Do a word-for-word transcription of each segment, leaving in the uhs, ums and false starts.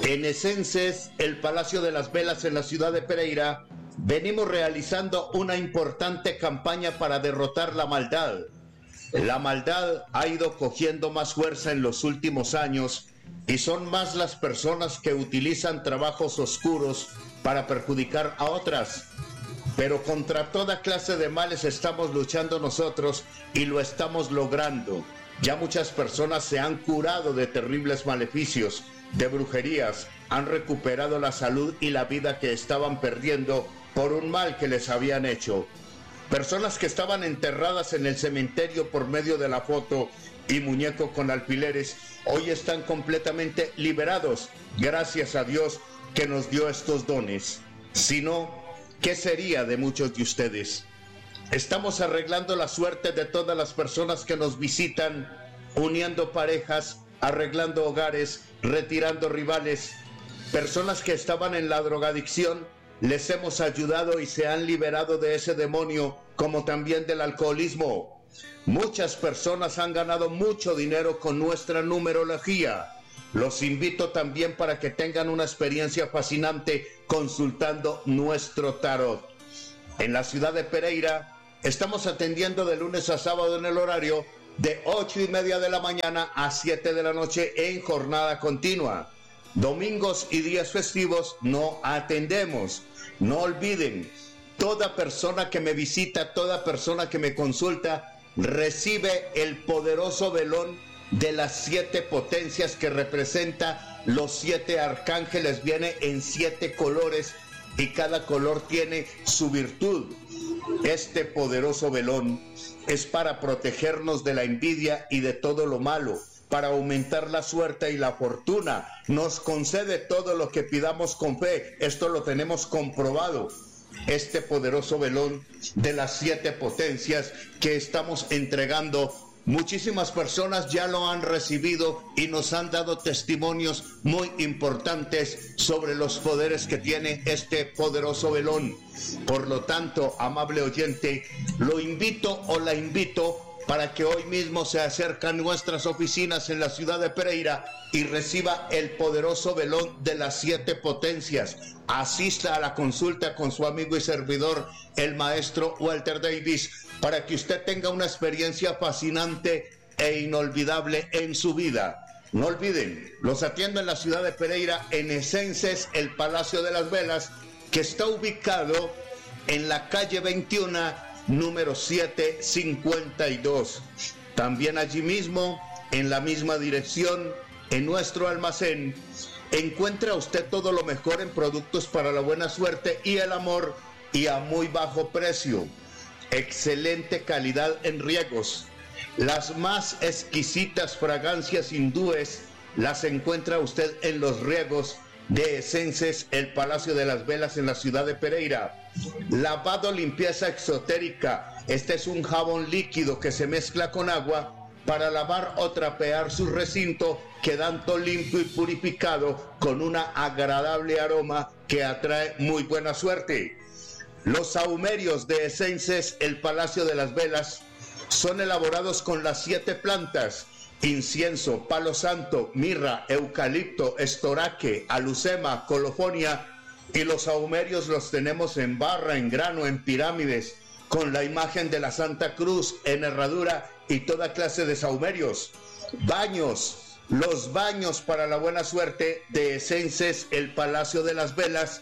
En Esences, el Palacio de las Velas en la ciudad de Pereira, venimos realizando una importante campaña para derrotar la maldad. La maldad ha ido cogiendo más fuerza en los últimos años y son más las personas que utilizan trabajos oscuros para perjudicar a otras. Pero contra toda clase de males estamos luchando nosotros y lo estamos logrando. Ya muchas personas se han curado de terribles maleficios, de brujerías, han recuperado la salud y la vida que estaban perdiendo por un mal que les habían hecho. Personas que estaban enterradas en el cementerio por medio de la foto y muñeco con alfileres, hoy están completamente liberados, gracias a Dios que nos dio estos dones. Si no, ¿qué sería de muchos de ustedes? Estamos arreglando la suerte de todas las personas que nos visitan, uniendo parejas, arreglando hogares, retirando rivales. Personas que estaban en la drogadicción, les hemos ayudado y se han liberado de ese demonio, como también del alcoholismo. Muchas personas han ganado mucho dinero con nuestra numerología. Los invito también para que tengan una experiencia fascinante consultando nuestro tarot. En la ciudad de Pereira estamos atendiendo de lunes a sábado en el horario de ocho y media de la mañana a siete de la noche en jornada continua. Domingos y días festivos no atendemos. No olviden, toda persona que me visita, toda persona que me consulta, recibe el poderoso velón de las siete potencias que representa los siete arcángeles. Viene en siete colores y cada color tiene su virtud. Este poderoso velón es para protegernos de la envidia y de todo lo malo, para aumentar la suerte y la fortuna. Nos concede todo lo que pidamos con fe. Esto lo tenemos comprobado. Este poderoso velón de las siete potencias que estamos entregando, muchísimas personas ya lo han recibido y nos han dado testimonios muy importantes sobre los poderes que tiene este poderoso velón. Por lo tanto, amable oyente, lo invito o la invito para que hoy mismo se acerque a nuestras oficinas en la ciudad de Pereira y reciba el poderoso velón de las siete potencias. Asista a la consulta con su amigo y servidor, el maestro Walter Davis, para que usted tenga una experiencia fascinante e inolvidable en su vida. No olviden, los atiendo en la ciudad de Pereira, en Esences, el Palacio de las Velas, que está ubicado en la calle veintiuno, número setecientos cincuenta y dos. También allí mismo, en la misma dirección, en nuestro almacén, encuentra usted todo lo mejor en productos para la buena suerte y el amor, y a muy bajo precio. Excelente calidad en riegos. Las más exquisitas fragancias hindúes las encuentra usted en los riegos de Esences, el Palacio de las Velas en la ciudad de Pereira. Lavado, limpieza exotérica. Este es un jabón líquido que se mezcla con agua para lavar o trapear su recinto, quedando limpio y purificado con un agradable aroma que atrae muy buena suerte. Los sahumerios de Esences, el Palacio de las Velas, son elaborados con las siete plantas: incienso, palo santo, mirra, eucalipto, estoraque, alucema, colofonia. Y los sahumerios los tenemos en barra, en grano, en pirámides, con la imagen de la Santa Cruz, en herradura y toda clase de sahumerios. Baños, los baños para la buena suerte de Esences, el Palacio de las Velas,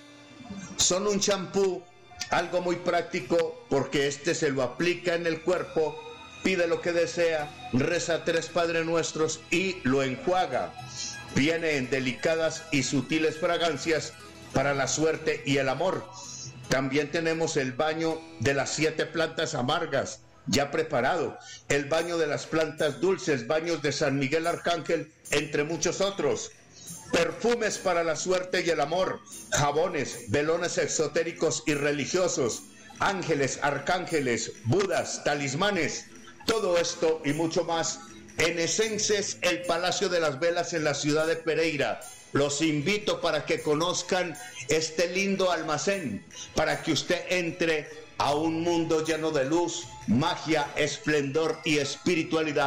son un champú, algo muy práctico, porque este se lo aplica en el cuerpo, pide lo que desea, reza tres Padre Nuestros y lo enjuaga. Viene en delicadas y sutiles fragancias para la suerte y el amor. También tenemos el baño de las siete plantas amargas, ya preparado, el baño de las plantas dulces, baños de San Miguel Arcángel, entre muchos otros. Perfumes para la suerte y el amor, jabones, velones exotéricos y religiosos, ángeles, arcángeles, budas, talismanes. Todo esto y mucho más en Esences, el Palacio de las Velas en la ciudad de Pereira. Los invito para que conozcan este lindo almacén, para que usted entre a un mundo lleno de luz, magia, esplendor y espiritualidad.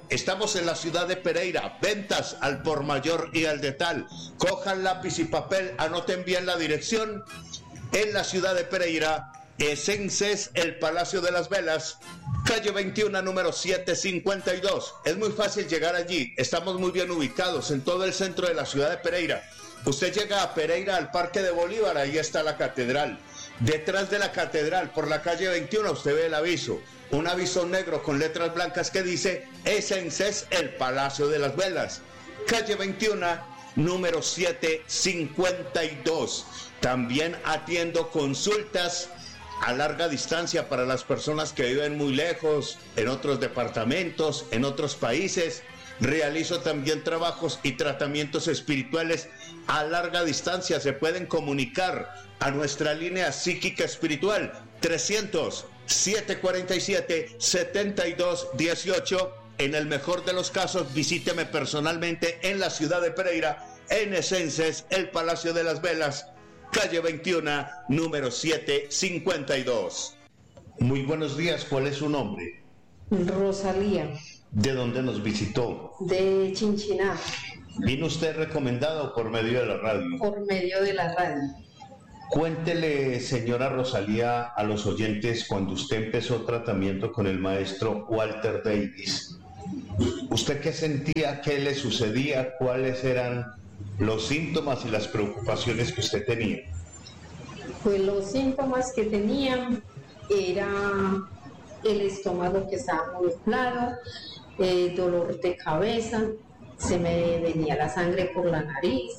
Estamos en la ciudad de Pereira, ventas al por mayor y al detal. Cojan lápiz y papel, anoten bien la dirección. En la ciudad de Pereira, Esences, el Palacio de las Velas, calle veintiuno, número setecientos cincuenta y dos. Es muy fácil llegar allí, estamos muy bien ubicados en todo el centro de la ciudad de Pereira. Usted llega a Pereira, al Parque de Bolívar, ahí está la catedral. Detrás de la catedral, por la calle veintiuno, usted ve el aviso. Un aviso negro con letras blancas que dice Esences, el Palacio de las Velas. Calle veintiuno, número setecientos cincuenta y dos. También atiendo consultas a larga distancia para las personas que viven muy lejos, en otros departamentos, en otros países. Realizo también trabajos y tratamientos espirituales a larga distancia. Se pueden comunicar a nuestra línea psíquica espiritual trescientos, setecientos cuarenta y siete, setenta y dos dieciocho. En el mejor de los casos, visíteme personalmente en la ciudad de Pereira, en Esences, el Palacio de las Velas, calle veintiuno, número setecientos cincuenta y dos. Muy buenos días, ¿cuál es su nombre? Rosalía. ¿De dónde nos visitó? De Chinchiná. ¿Vino usted recomendado por medio de la radio? Por medio de la radio. Cuéntele, señora Rosalía, a los oyentes cuando usted empezó tratamiento con el maestro Walter Davis. ¿Usted qué sentía? ¿Qué le sucedía? ¿Cuáles eran los síntomas y las preocupaciones que usted tenía? Pues los síntomas que tenía era el estómago que estaba muy inflado, eh, dolor de cabeza, se me venía la sangre por la nariz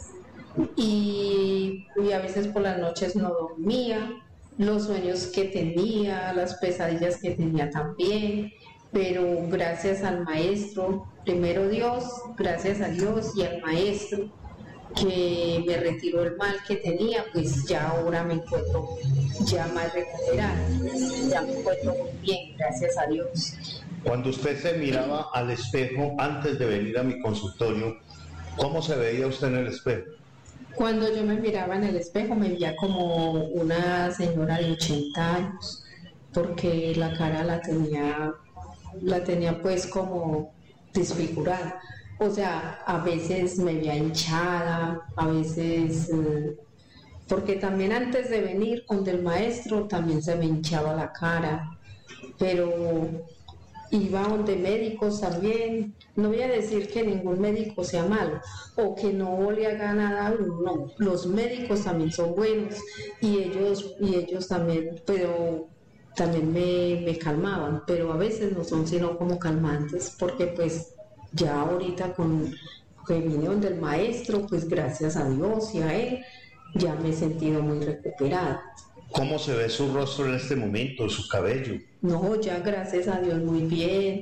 y, y a veces por las noches no dormía, los sueños que tenía, las pesadillas que tenía también, pero gracias al maestro, primero Dios, gracias a Dios y al maestro que me retiró el mal que tenía, pues ya ahora me encuentro ya más recuperada, ya me encuentro muy bien, gracias a Dios. Cuando usted se miraba al espejo antes de venir a mi consultorio, ¿cómo se veía usted en el espejo? Cuando yo me miraba en el espejo me veía como una señora de ochenta años, porque la cara la tenía, la tenía pues como desfigurada. O sea, a veces me veía hinchada, a veces, eh, porque también antes de venir donde el maestro también se me hinchaba la cara, pero iba donde médicos también. No voy a decir que ningún médico sea malo o que no le haga nada a uno, no, los médicos también son buenos y ellos, y ellos también, pero también me, me calmaban, pero a veces no son sino como calmantes, porque pues ya ahorita con que vine donde el maestro, pues gracias a Dios y a él, ya me he sentido muy recuperada. ¿Cómo se ve su rostro en este momento, su cabello? No, ya gracias a Dios muy bien,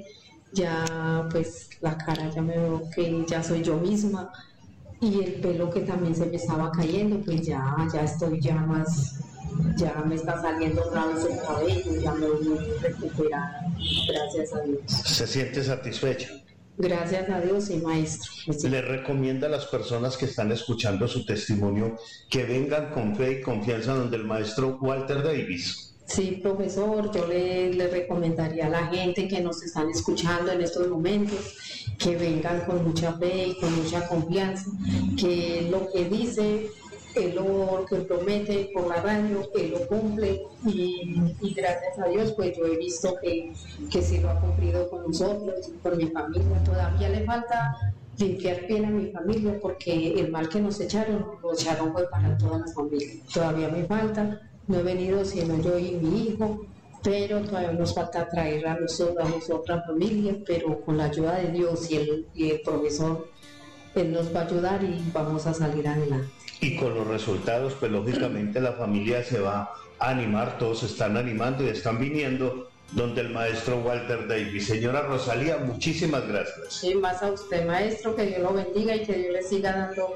ya pues la cara ya me veo que ya soy yo misma y el pelo que también se me estaba cayendo, pues ya, ya estoy ya más, ya me está saliendo otra vez el cabello, ya me veo muy recuperada, gracias a Dios. ¿Se siente satisfecha? Gracias a Dios y maestro. Sí. ¿Le recomienda a las personas que están escuchando su testimonio que vengan con fe y confianza donde el maestro Walter Davis? Sí, profesor, yo le, le recomendaría a la gente que nos están escuchando en estos momentos que vengan con mucha fe y con mucha confianza, que lo que dice, él lo que promete por la radio, él lo cumple y, y gracias a Dios pues yo he visto que, que sí lo ha cumplido con nosotros, con mi familia. Todavía le falta limpiar bien a mi familia porque el mal que nos echaron, lo echaron fue para toda la familia. Todavía me falta, no he venido sino yo y mi hijo, pero todavía nos falta traer a nosotros, a nuestra familia, pero con la ayuda de Dios y el, y el profesor, él nos va a ayudar y vamos a salir adelante. Y con los resultados, pues lógicamente la familia se va a animar, todos se están animando y están viniendo donde el maestro Walter Davis. Señora Rosalía, muchísimas gracias. Sí, más a usted, maestro, que Dios lo bendiga y que Dios le siga dando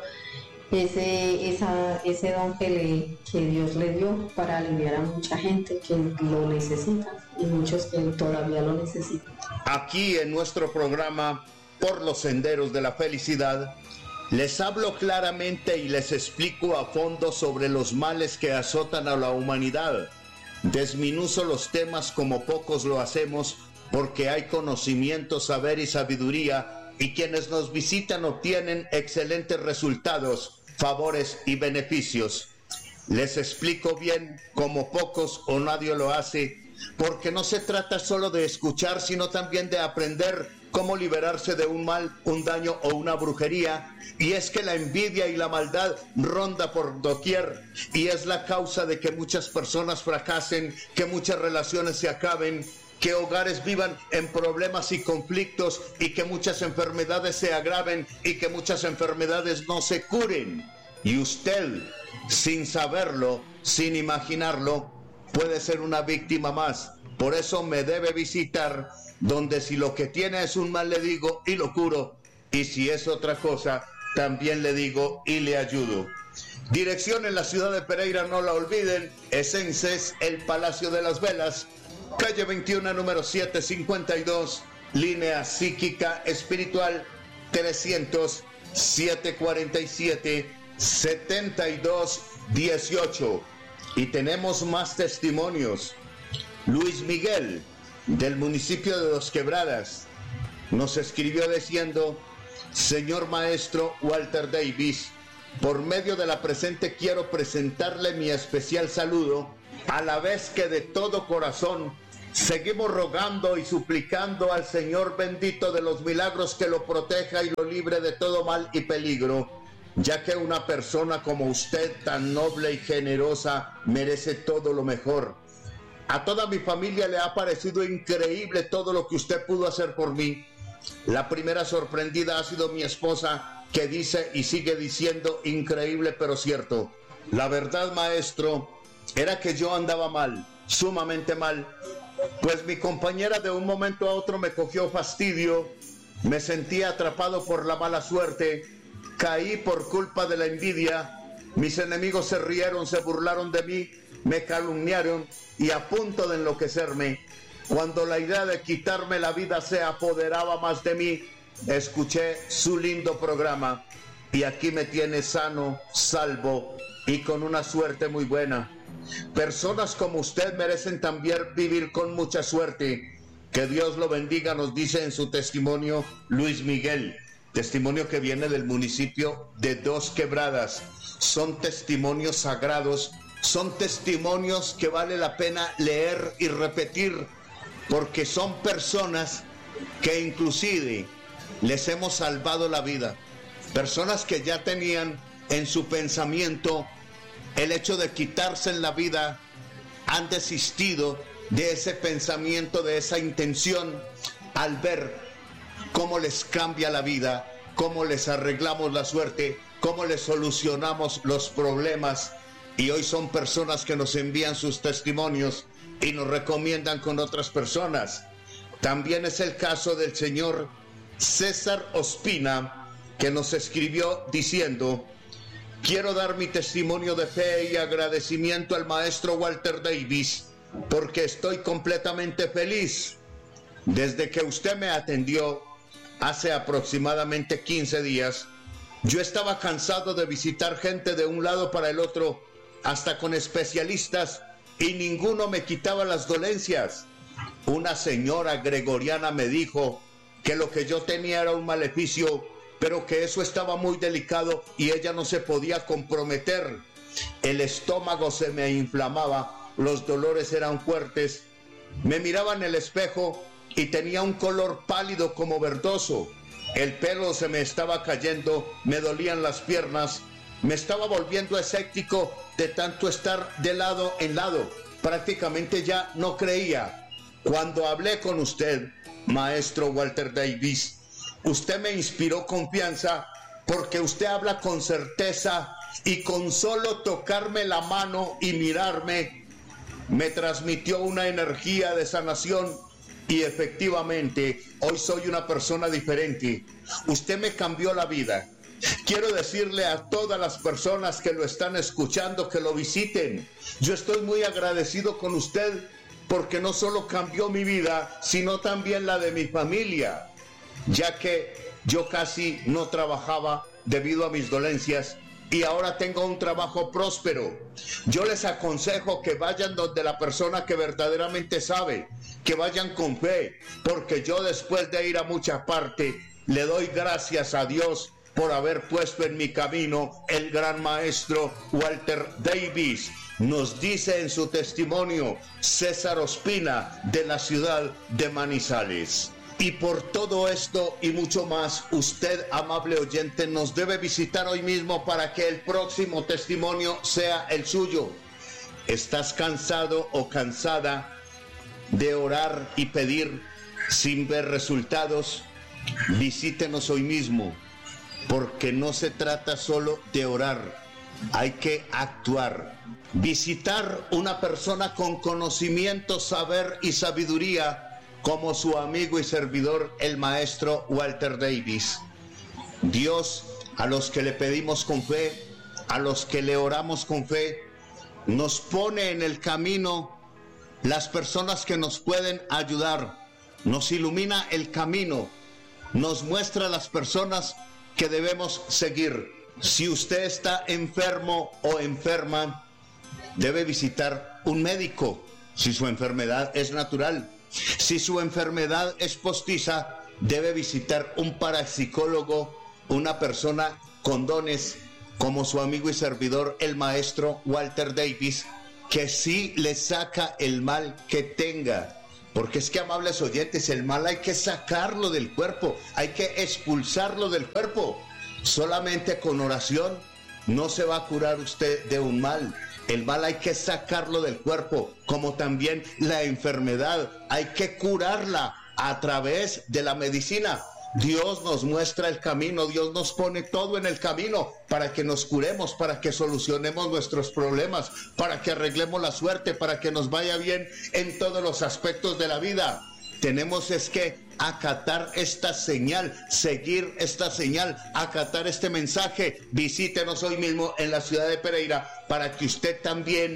ese, esa, ese don que, le, que Dios le dio para aliviar a mucha gente que lo necesita y muchos que todavía lo necesitan. Aquí en nuestro programa, Por los Senderos de la Felicidad, les hablo claramente y les explico a fondo sobre los males que azotan a la humanidad. Desminuzo los temas como pocos lo hacemos porque hay conocimiento, saber y sabiduría, y quienes nos visitan obtienen excelentes resultados, favores y beneficios. Les explico bien, como pocos o nadie lo hace, porque no se trata solo de escuchar, sino también de aprender cómo liberarse de un mal, un daño o una brujería. Y es que la envidia y la maldad ronda por doquier y es la causa de que muchas personas fracasen, que muchas relaciones se acaben, que hogares vivan en problemas y conflictos y que muchas enfermedades se agraven y que muchas enfermedades no se curen. Y usted, sin saberlo, sin imaginarlo, puede ser una víctima más. Por eso me debe visitar, donde si lo que tiene es un mal le digo y lo curo, y si es otra cosa también le digo y le ayudo. Dirección en la ciudad de Pereira, no la olviden, Esences, el Palacio de las Velas, calle veintiuno, número setecientos cincuenta y dos, línea psíquica espiritual trescientos, setecientos cuarenta y siete, setenta y dos dieciocho. Y tenemos más testimonios. Luis Miguel, del municipio de Dos Quebradas, nos escribió diciendo: señor maestro Walter Davis, por medio de la presente quiero presentarle mi especial saludo, a la vez que de todo corazón seguimos rogando y suplicando al Señor bendito de los milagros que lo proteja y lo libre de todo mal y peligro, ya que una persona como usted, tan noble y generosa, merece todo lo mejor. A toda mi familia le ha parecido increíble todo lo que usted pudo hacer por mí. La primera sorprendida ha sido mi esposa, que dice y sigue diciendo increíble pero cierto. La verdad, maestro, era que yo andaba mal, sumamente mal, pues mi compañera de un momento a otro me cogió fastidio, me sentía atrapado por la mala suerte, caí por culpa de la envidia, mis enemigos se rieron, se burlaron de mí, me calumniaron y a punto de enloquecerme. Cuando la idea de quitarme la vida se apoderaba más de mí, escuché su lindo programa y aquí me tiene sano, salvo y con una suerte muy buena. Personas como usted merecen también vivir con mucha suerte. Que Dios lo bendiga, nos dice en su testimonio Luis Miguel, testimonio que viene del municipio de Dos Quebradas. Son testimonios sagrados, son testimonios que vale la pena leer y repetir, porque son personas que inclusive les hemos salvado la vida, personas que ya tenían en su pensamiento el hecho de quitarse la vida, han desistido de ese pensamiento, de esa intención, al ver cómo les cambia la vida, cómo les arreglamos la suerte, cómo les solucionamos los problemas. Y hoy son personas que nos envían sus testimonios y nos recomiendan con otras personas. También es el caso del señor César Ospina, que nos escribió diciendo: quiero dar mi testimonio de fe y agradecimiento al maestro Walter Davis, porque estoy completamente feliz. Desde que usted me atendió hace aproximadamente quince días, yo estaba cansado de visitar gente de un lado para el otro, hasta con especialistas, y ninguno me quitaba las dolencias. Una señora gregoriana me dijo que lo que yo tenía era un maleficio, pero que eso estaba muy delicado y ella no se podía comprometer. El estómago se me inflamaba, los dolores eran fuertes, me miraba en el espejo y tenía un color pálido como verdoso, el pelo se me estaba cayendo, me dolían las piernas, me estaba volviendo escéptico de tanto estar de lado en lado, prácticamente ya no creía. Cuando hablé con usted, maestro Walter Davis, usted me inspiró confianza, porque usted habla con certeza y con solo tocarme la mano y mirarme, me transmitió una energía de sanación y efectivamente hoy soy una persona diferente. Usted me cambió la vida. Quiero decirle a todas las personas que lo están escuchando que lo visiten. Yo estoy muy agradecido con usted porque no solo cambió mi vida, sino también la de mi familia, ya que yo casi no trabajaba debido a mis dolencias y ahora tengo un trabajo próspero. Yo les aconsejo que vayan donde la persona que verdaderamente sabe, que vayan con fe, porque yo después de ir a mucha parte, le doy gracias a Dios por haber puesto en mi camino el gran maestro Walter Davis. Nos dice en su testimonio César Ospina, de la ciudad de Manizales. Y por todo esto y mucho más, usted, amable oyente, nos debe visitar hoy mismo para que el próximo testimonio sea el suyo. ¿Estás cansado o cansada de orar y pedir sin ver resultados? Visítenos hoy mismo, porque no se trata solo de orar, hay que actuar. Visitar una persona con conocimiento, saber y sabiduría, como su amigo y servidor, el maestro Walter Davis. Dios, a los que le pedimos con fe, a los que le oramos con fe, nos pone en el camino las personas que nos pueden ayudar, nos ilumina el camino, nos muestra las personas que debemos seguir. Si usted está enfermo o enferma, debe visitar un médico, si su enfermedad es natural. Si su enfermedad es postiza, debe visitar un parapsicólogo, una persona con dones, como su amigo y servidor, el maestro Walter Davis, que sí le saca el mal que tenga. Porque es que, amables oyentes, el mal hay que sacarlo del cuerpo, hay que expulsarlo del cuerpo. Solamente con oración no se va a curar usted de un mal. El mal hay que sacarlo del cuerpo, como también la enfermedad, hay que curarla a través de la medicina. Dios nos muestra el camino, Dios nos pone todo en el camino para que nos curemos, para que solucionemos nuestros problemas, para que arreglemos la suerte, para que nos vaya bien en todos los aspectos de la vida. Tenemos es que acatar esta señal, seguir esta señal, acatar este mensaje. Visítenos hoy mismo en la ciudad de Pereira para que usted también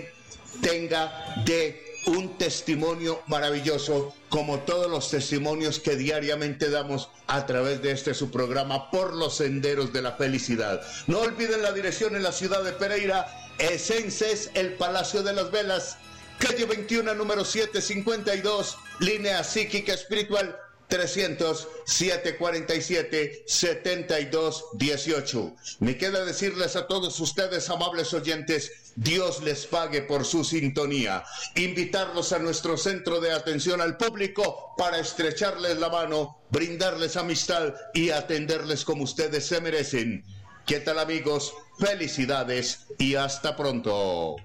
tenga de un testimonio maravilloso, como todos los testimonios que diariamente damos a través de este su programa, Por los Senderos de la Felicidad. No olviden la dirección en la ciudad de Pereira, Esences, el Palacio de las Velas, calle veintiuno, número setecientos cincuenta y dos, línea psíquica espiritual trescientos, setecientos cuarenta y siete, setenta y dos dieciocho. Me queda decirles a todos ustedes, amables oyentes, Dios les pague por su sintonía. Invitarlos a nuestro centro de atención al público para estrecharles la mano, brindarles amistad y atenderles como ustedes se merecen. ¿Qué tal, amigos? Felicidades y hasta pronto.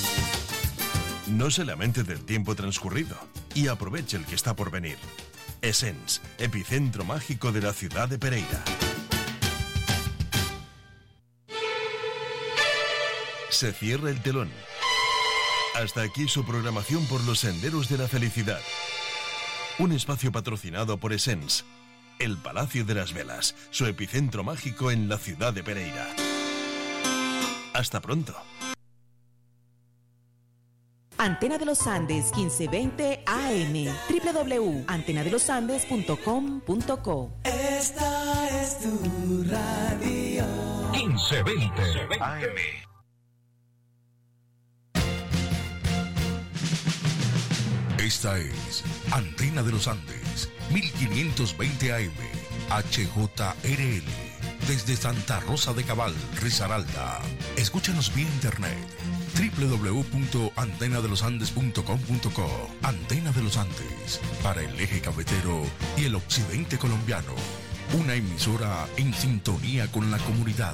No se lamente del tiempo transcurrido y aproveche el que está por venir. Essence, epicentro mágico de la ciudad de Pereira. Se cierra el telón. Hasta aquí su programación por los senderos de la felicidad. Un espacio patrocinado por Essence, el Palacio de las Velas, su epicentro mágico en la ciudad de Pereira. Hasta pronto. Antena de los Andes quince veinte A M, doble u doble u doble u punto antena de los andes punto com punto co. Esta es tu radio. quince veinte A M. Esta es Antena de los Andes, mil quinientos veinte A M, H J R L, desde Santa Rosa de Cabal, Risaralda. Escúchanos vía internet, doble u doble u doble u punto antena de los andes punto com punto co. Antena de los Andes, para el eje cafetero y el occidente colombiano. Una emisora en sintonía con la comunidad.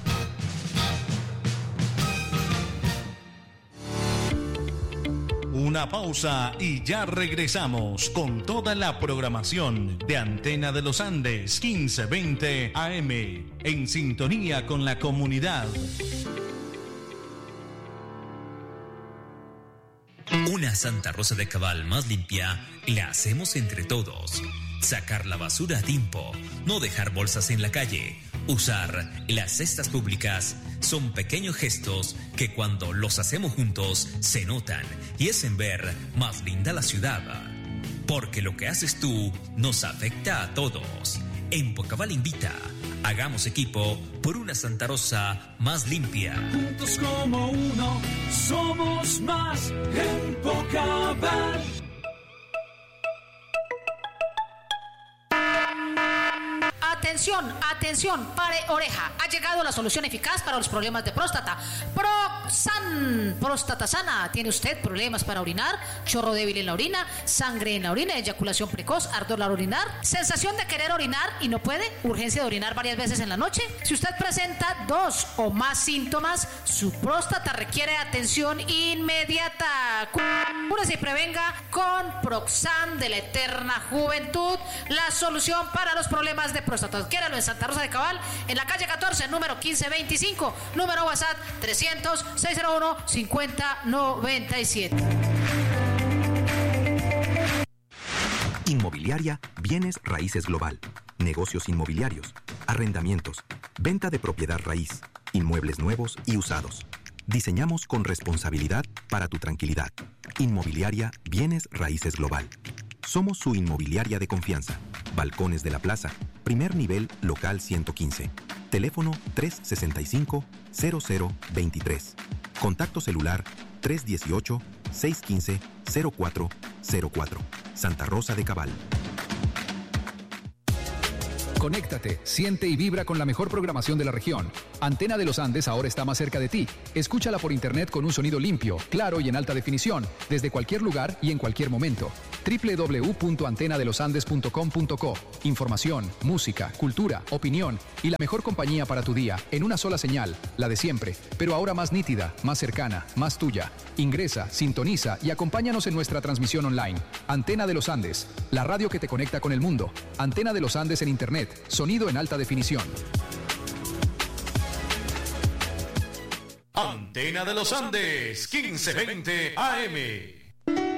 Una pausa y ya regresamos con toda la programación de Antena de los Andes quince veinte A M, en sintonía con la comunidad. Una Santa Rosa de Cabal más limpia la hacemos entre todos. Sacar la basura a tiempo, no dejar bolsas en la calle, usar las cestas públicas son pequeños gestos que cuando los hacemos juntos se notan y hacen ver más linda la ciudad. Porque lo que haces tú nos afecta a todos. Empocabal invita. Hagamos equipo por una Santa Rosa más limpia. Juntos como uno, somos más Empocabal. Atención, atención, pare oreja. Ha llegado la solución eficaz para los problemas de próstata. Proxan, próstata sana. ¿Tiene usted problemas para orinar? Chorro débil en la orina, sangre en la orina, eyaculación precoz, ardor al orinar, sensación de querer orinar y no puede, urgencia de orinar varias veces en la noche. Si usted presenta dos o más síntomas, su próstata requiere atención inmediata. Cúrese y prevenga con Proxan de la eterna juventud, la solución para los problemas de próstata. Adquiéralo en Santa Rosa de Cabal, en la calle catorce, número quince veinticinco, número WhatsApp trescientos, seiscientos uno, cincuenta noventa y siete. Inmobiliaria Bienes Raíces Global. Negocios inmobiliarios, arrendamientos, venta de propiedad raíz, inmuebles nuevos y usados. Diseñamos con responsabilidad para tu tranquilidad. Inmobiliaria Bienes Raíces Global. Somos su inmobiliaria de confianza. Balcones de la Plaza, primer nivel, local ciento quince. Teléfono tres sesenta y cinco, cero cero veintitrés. Contacto celular tres dieciocho, seiscientos quince, cero cuatro cero cuatro. Santa Rosa de Cabal. Conéctate, siente y vibra con la mejor programación de la región. Antena de los Andes ahora está más cerca de ti. Escúchala por internet con un sonido limpio, claro y en alta definición, desde cualquier lugar y en cualquier momento. doble u doble u doble u punto antena de los andes punto com punto co. Información, música, cultura, opinión y la mejor compañía para tu día en una sola señal, la de siempre, pero ahora más nítida, más cercana, más tuya. Ingresa, sintoniza y acompáñanos en nuestra transmisión online. Antena de los Andes, la radio que te conecta con el mundo. Antena de los Andes en internet. Sonido en alta definición. Antena de los Andes, quince veinte A M.